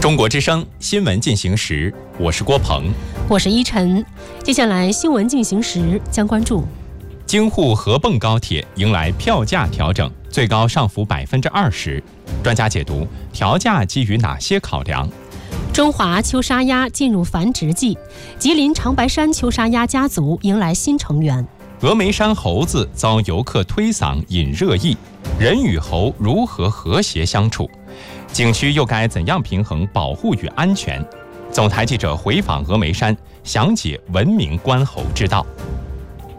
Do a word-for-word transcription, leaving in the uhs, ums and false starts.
中国之声新闻进行时，我是郭鹏， 我是依晨。接下来新闻进行时将关注： 京沪合泵高铁迎来票价调整，最高上浮百分之二十。专家解读调价基于哪些考量？ 中华秋沙鸭进入繁殖季，吉林长白山秋沙鸭家族迎来新成员。 峨眉山猴子遭游客推搡引热议，人与猴如何和谐相处？景区又该怎样平衡保护与安全？总台记者回访峨眉山，详解文明观猴之道。